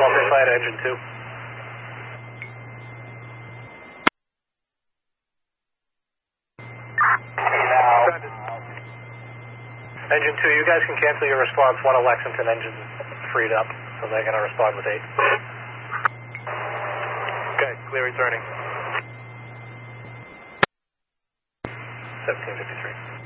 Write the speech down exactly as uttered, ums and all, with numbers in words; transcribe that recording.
multi-flight engine two. Engine two, you guys can cancel your response. One of Lexington engines freed up, so they're going to respond with eight. Okay, clear returning. seventeen fifty-three.